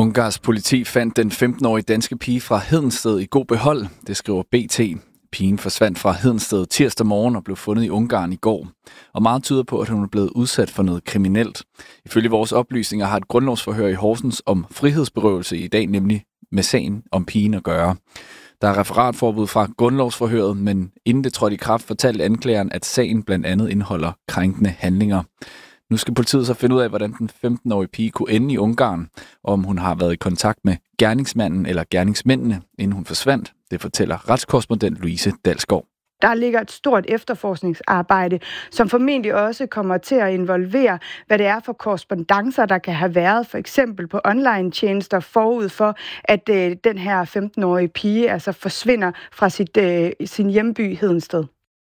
Ungarns politi fandt den 15-årige danske pige fra Hedensted i god behold, det skriver BT. Pigen forsvandt fra Hedensted tirsdag morgen og blev fundet i Ungarn i går. Og meget tyder på, at hun er blevet udsat for noget kriminelt. Ifølge vores oplysninger har et grundlovsforhør i Horsens om frihedsberøvelse i dag, nemlig med sagen om pigen at gøre. Der er referatforbud fra grundlovsforhøret, men inden det trådte i kraft, fortalte anklageren, at sagen blandt andet indeholder krænkende handlinger. Nu skal politiet så finde ud af, hvordan den 15-årige pige kunne ende i Ungarn, og om hun har været i kontakt med gerningsmanden eller gerningsmændene, inden hun forsvandt. Det fortæller retskorrespondent Louise Dalsgaard. Der ligger et stort efterforskningsarbejde, som formentlig også kommer til at involvere, hvad det er for korrespondancer, der kan have været, for eksempel på online-tjenester forud for, at den her 15-årige pige altså forsvinder fra sin hjemby Hedensted.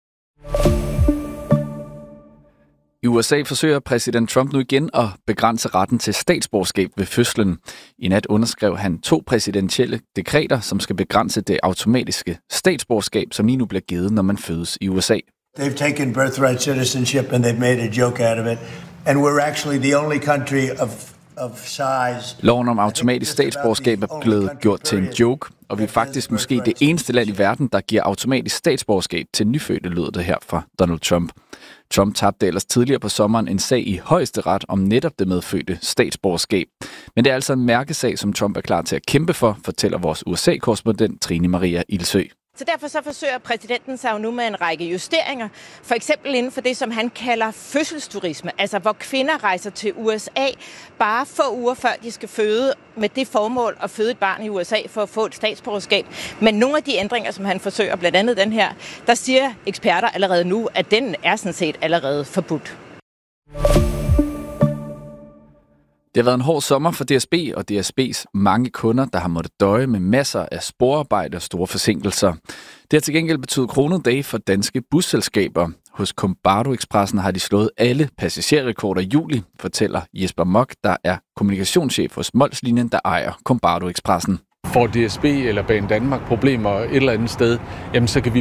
I USA forsøger præsident Trump nu igen at begrænse retten til statsborgerskab ved fødslen. I nat underskrev han 2 præsidentielle dekreter, som skal begrænse det automatiske statsborgerskab, som lige nu bliver givet, når man fødes i USA. They've taken birthright citizenship and they've made a joke out of it. And we're actually the only country of size. Loven om automatisk statsborgerskab er blevet gjort til en joke, og vi er faktisk måske det eneste land i verden, der giver automatisk statsborgerskab til nyfødte, lød det her fra Donald Trump. Trump tabte ellers tidligere på sommeren en sag i højesteret om netop det medfødte statsborgerskab. Men det er altså en mærkesag, som Trump er klar til at kæmpe for, fortæller vores USA-korrespondent Trine Maria Ilsø. Så derfor så forsøger præsidenten sig jo nu med en række justeringer, for eksempel inden for det, som han kalder fødselsturisme, altså hvor kvinder rejser til USA bare få uger før de skal føde, med det formål at føde et barn i USA for at få et statsborgerskab. Men nogle af de ændringer, som han forsøger, blandt andet den her, der siger eksperter allerede nu, at den er sådan set allerede forbudt. Det har været en hård sommer for DSB og DSB's mange kunder, der har måttet døje med masser af sporarbejde og store forsinkelser. Det har til gengæld betydet kronedage for danske busselskaber. Hos Combardo Expressen har de slået alle passagerrekorder i juli, fortæller Jesper Mock, der er kommunikationschef hos Molslinjen, der ejer Combardo Expressen. Får DSB eller Banedanmark problemer et eller andet sted, jamen så kan vi